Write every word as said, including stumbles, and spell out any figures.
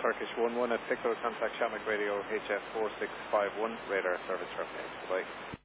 Turkish one one at Pico, contact Shamrock Radio H F four six five one, radar service terminated. Goodbye.